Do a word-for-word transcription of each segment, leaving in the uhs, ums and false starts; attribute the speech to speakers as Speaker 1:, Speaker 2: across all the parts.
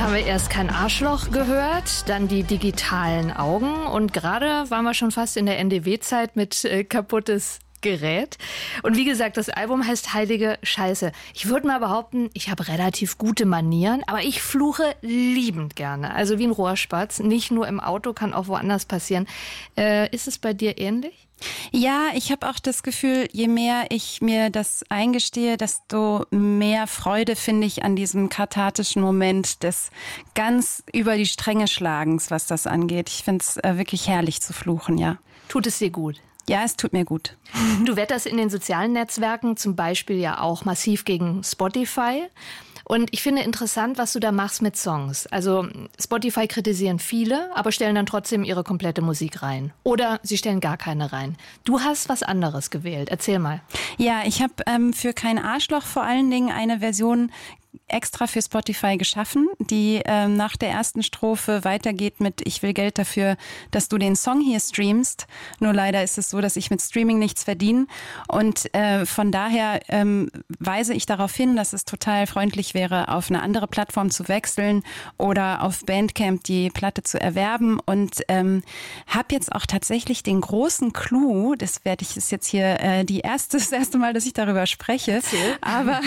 Speaker 1: haben wir erst Kein Arschloch gehört, dann die digitalen Augen und gerade waren wir schon fast in der N D W-Zeit mit äh, kaputtes Gerät. Und wie gesagt, das Album heißt Heilige Scheiße. Ich würde mal behaupten, ich habe relativ gute Manieren, aber ich fluche liebend gerne. Also wie ein Rohrspatz. Nicht nur im Auto, kann auch woanders passieren. Äh, ist es bei dir ähnlich?
Speaker 2: Ja, ich habe auch das Gefühl, je mehr ich mir das eingestehe, desto mehr Freude finde ich an diesem kathartischen Moment des ganz über die Stränge Schlagens, was das angeht. Ich finde es äh, wirklich herrlich zu fluchen, ja.
Speaker 1: Tut es dir gut?
Speaker 2: Ja, es tut mir gut.
Speaker 1: Du wetterst in den sozialen Netzwerken zum Beispiel ja auch massiv gegen Spotify. Und ich finde interessant, was du da machst mit Songs. Also Spotify kritisieren viele, aber stellen dann trotzdem ihre komplette Musik rein. Oder sie stellen gar keine rein. Du hast was anderes gewählt. Erzähl mal.
Speaker 2: Ja, ich habe ähm, für Kein Arschloch vor allen Dingen eine Version extra für Spotify geschaffen, die ähm, nach der ersten Strophe weitergeht mit Ich will Geld dafür, dass du den Song hier streamst. Nur leider ist es so, dass ich mit Streaming nichts verdiene und äh, von daher ähm, weise ich darauf hin, dass es total freundlich wäre, auf eine andere Plattform zu wechseln oder auf Bandcamp die Platte zu erwerben und ähm, habe jetzt auch tatsächlich den großen Clou, das werde ich, ist jetzt hier äh, die erste, das erste Mal, dass ich darüber spreche, Erzähl. aber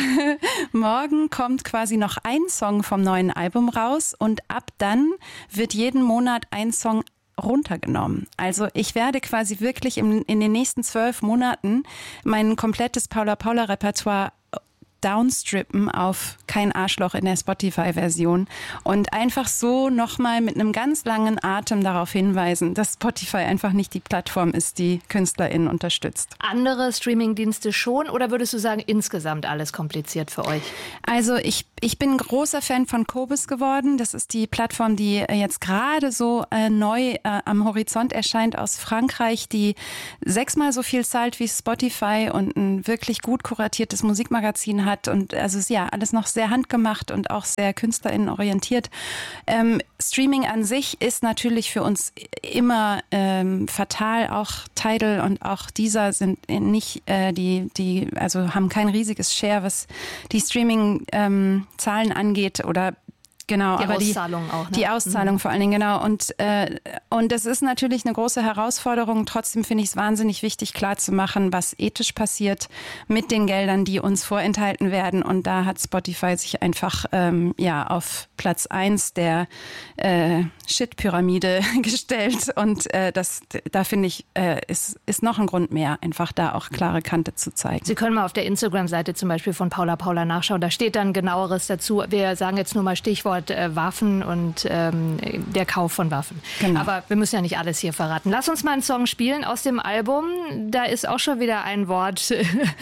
Speaker 2: morgen kommt quasi noch ein Song vom neuen Album raus und ab dann wird jeden Monat ein Song runtergenommen. Also ich werde quasi wirklich im, in den nächsten zwölf Monaten mein komplettes Paula Paula Repertoire downstrippen auf Kein Arschloch in der Spotify-Version und einfach so nochmal mit einem ganz langen Atem darauf hinweisen, dass Spotify einfach nicht die Plattform ist, die KünstlerInnen unterstützt.
Speaker 1: Andere Streamingdienste schon oder würdest du sagen, insgesamt alles kompliziert für euch?
Speaker 2: Also ich, ich bin großer Fan von Qobuz geworden. Das ist die Plattform, die jetzt gerade so äh, neu äh, am Horizont erscheint aus Frankreich, die sechsmal so viel zahlt wie Spotify und ein wirklich gut kuratiertes Musikmagazin hat. Hat und also ist ja alles noch sehr handgemacht und auch sehr künstlerinnenorientiert. Ähm, Streaming an sich ist natürlich für uns immer ähm, fatal. Auch Tidal und auch Deezer sind nicht äh, die, die also haben kein riesiges Share, was die Streaming-Zahlen ähm, angeht oder Genau,
Speaker 1: die
Speaker 2: aber
Speaker 1: Auszahlung
Speaker 2: die,
Speaker 1: auch, ne?
Speaker 2: Die Auszahlung mhm. vor allen Dingen, genau. Und, äh, und das ist natürlich eine große Herausforderung. Trotzdem finde ich es wahnsinnig wichtig, klarzumachen, was ethisch passiert mit den Geldern, die uns vorenthalten werden. Und da hat Spotify sich einfach ähm, ja auf Platz eins der äh, Shit-Pyramide gestellt. Und äh, das, da finde ich, äh, ist, ist noch ein Grund mehr, einfach da auch klare Kante zu zeigen.
Speaker 1: Sie können mal auf der Instagram-Seite zum Beispiel von Paula Paula nachschauen. Da steht dann genaueres dazu. Wir sagen jetzt nur mal Stichwort Äh, Waffen und ähm, der Kauf von Waffen.
Speaker 2: Genau.
Speaker 1: Aber wir müssen ja nicht alles hier verraten. Lass uns mal einen Song spielen aus dem Album. Da ist auch schon wieder ein Wort,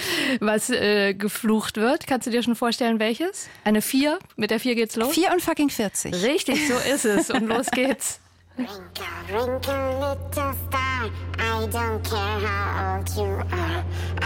Speaker 1: was äh, geflucht wird. Kannst du dir schon vorstellen, welches? Eine vier? Mit der vier geht's los?
Speaker 2: vier und fucking vierzig.
Speaker 1: Richtig, so ist es. Und los geht's.
Speaker 3: Wrinkle, wrinkle, little star, I don't care how old you are.